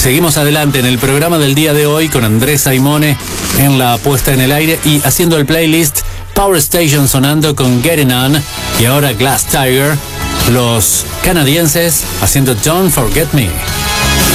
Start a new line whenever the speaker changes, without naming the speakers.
Seguimos adelante en el programa del día de hoy con Andrés Saimone en la puesta en el aire y haciendo el playlist Power Station sonando con Getting On y ahora Glass Tiger, los canadienses haciendo Don't Forget Me.